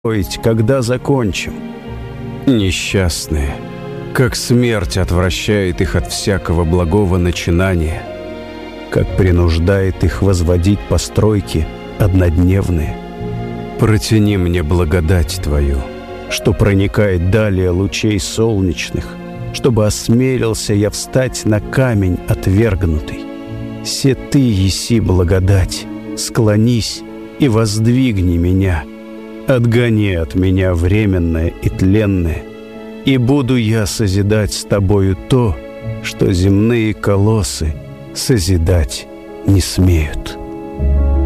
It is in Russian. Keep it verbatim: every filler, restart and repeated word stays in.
строить, когда закончим? Несчастные, как смерть отвращает их от всякого благого начинания, как принуждает их возводить постройки однодневные. Протяни мне благодать Твою, что проникает далее лучей солнечных, чтобы осмелился я встать на камень отвергнутый. Се Ты еси благодать, склонись и воздвигни меня, отгони от меня временное и тленное, и буду я созидать с Тобою то, что земные колоссы созидать не смеют».